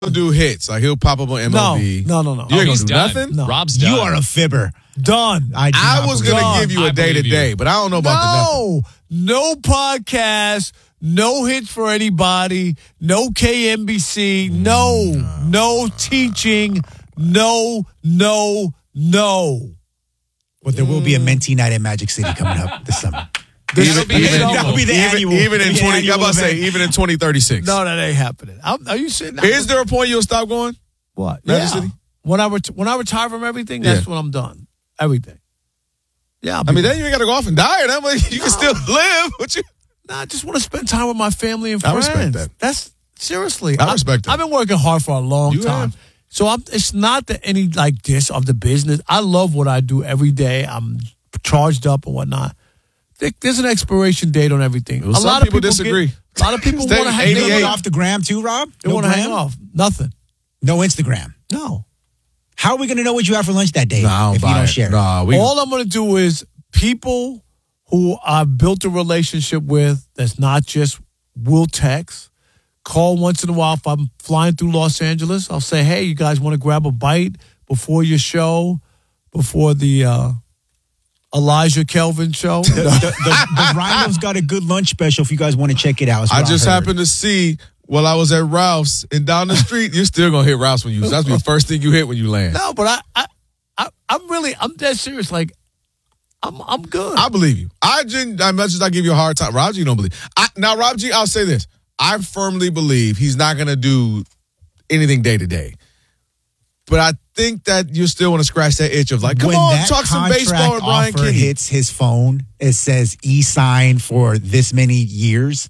do hits. Like, he'll pop up on MLB. No. You ain't gonna do done. nothing? No. Rob's done. You are a fibber. Done. I was going to give you a I believe day-to-day, you. but I don't know about No podcast, no hits for anybody, no KMBC, no teaching, no. But there will be a mentee night in Magic City coming up this summer. That'll be That'll be the annual. Even in the 20, annual I'm about to say, event. even in 2036. No, that ain't happening. Are you sitting down? Is there a point you'll stop going? What? Magic Yeah. City? When I retire from everything, that's when I'm done. Everything. Yeah. I mean, then you ain't got to go off and die. That way you can still live. What you? I just want to spend time with my family and I friends. respect that. That's seriously. I respect that. I've been working hard for a long You time. have. So it's not that any like this of the business. I love what I do every day. I'm charged up and whatnot. There's an expiration date on everything. Well, some people disagree. A lot of people Stay want to hang 88 off. Off the gram too, Rob? They No want to hang gram? off. Nothing. No Instagram. No. How are we going to know what you had for lunch that day Nah, if you don't share? Nah, All I'm going to do is people who I've built a relationship with that's not just will text, call once in a while. If I'm flying through Los Angeles, I'll say, hey, you guys want to grab a bite before your show, before the Elijah Kelvin show? The Rhino's got a good lunch special if you guys want to check it out. It's I what just heard. happened to see while I was at Ralph's and down the street, you're still going to hit Ralph's when you, that's the first thing you hit when you land. No, but I'm dead serious. Like, I'm good. I believe you. As much as I give you a hard time, Rob G don't believe. Now, Rob G, I'll say this. I firmly believe he's not going to do anything day to day. But I think that you still want to scratch that itch of like, come when on, that talk some baseball with Brian offer Kenny. hits his phone, it says e-sign for this many years.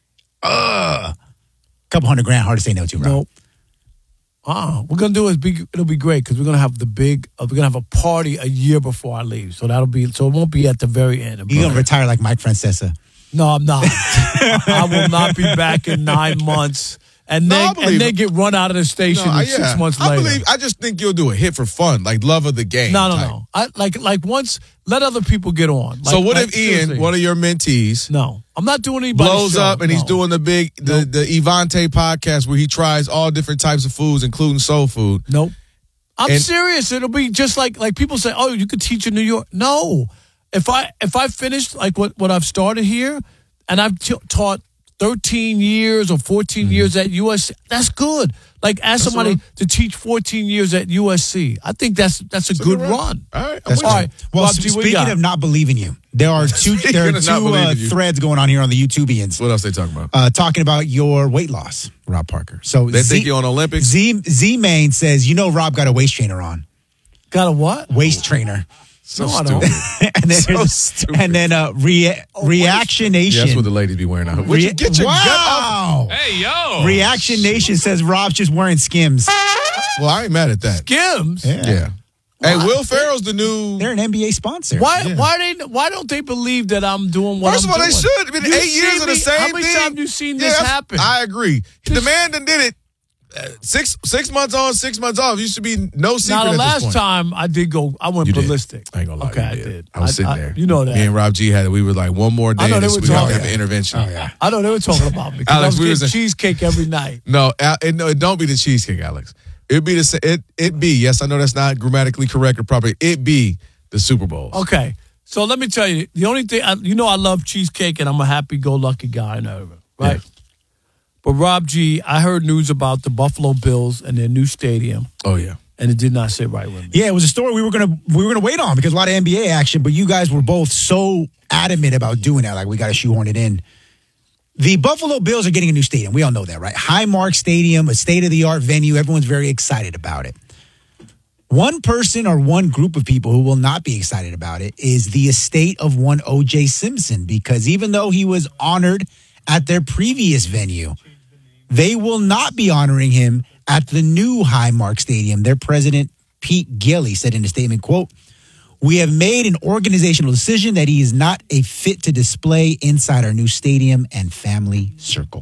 Couple $100,000, hard to say no to, Rob. Nope. We're gonna do is it'll be great because we're gonna have we're gonna have a party a year before I leave, so it won't be at the very end. You're gonna retire like Mike Francesa. No, I'm not. I will not be back in 9 months, and No, I then believe it. get run out of the station 6 months later. I just think you'll do a hit for fun, like love of the game. type. No. I like once let other people get on. So what like, if Ian, seriously. one of your mentees, No, I'm not doing anybody's blows show. up and he's No. doing the Evante podcast where he tries all different types of foods, including soul food. Nope. I'm And- serious. It'll be just like people say, oh, you could teach in New York. No. If I finished like what I've started here and I've taught 13 years or 14 years at USC, that's good. Like ask somebody to teach 14 years at USC. I think that's a good run. All right. That's All right. Well, Bob G, what you speaking got? of not believing you, there are two Speaking of not believing you. threads going on here on the YouTubians What else they talking about? talking about your weight loss, Rob Parker. So They think you're on Olympics? Z Main says, Rob got a waist trainer on. Got a what? Waist trainer. So No, I don't. stupid. and then, So stupid. and then Reaction Nation. Yeah, that's what the ladies be wearing out. Would you get your gut off? wow. Hey, yo. Reaction Nation says Rob's just wearing Skims. Well, I ain't mad at that. Skims. Yeah. Hey, Will Ferrell's the new. They're an NBA sponsor. Why don't they believe that I'm doing what First I'm of all, doing? they should. It's been You 8 years seen of the me- same How many thing. times you seen this happen? I agree. The man that did it 6 months on, 6 months off. Used to be no secret. Now, the at this last point. time I did go, I went You did. ballistic. I ain't gonna lie. Okay, you I did. did. I was sitting there. You know that. Me and Rob G had it. We were like, one more day. I know they this were we got to talking. have an intervention. Oh, yeah. I know they were talking about me because Alex, I was we getting was- cheesecake every night. No, it don't be the cheesecake, Alex. It be it be. Yes, I know that's not grammatically correct or proper. It be the Super Bowl. Okay, so let me tell you, the only thing, I love cheesecake and I'm a happy-go-lucky guy and everything, right? Yeah. But Rob G, I heard news about the Buffalo Bills and their new stadium, Oh yeah. and it did not sit right with me. Yeah, it was a story we were gonna wait on because a lot of NBA action, but you guys were both so adamant about doing that, like we got to shoehorn it in. The Buffalo Bills are getting a new stadium. We all know that, right? Highmark Stadium, a state-of-the-art venue. Everyone's very excited about it. One person or one group of people who will not be excited about it is the estate of one O.J. Simpson, because even though he was honored at their previous venue, they will not be honoring him at the new Highmark Stadium. Their president, Pete Gilly, said in a statement, quote, "We have made an organizational decision that he is not a fit to display inside our new stadium and family circle."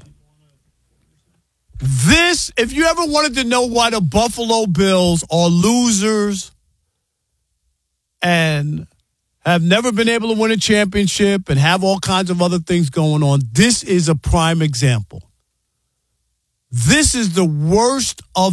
This, if you ever wanted to know why the Buffalo Bills are losers and have never been able to win a championship and have all kinds of other things going on, this is a prime example. This is the worst of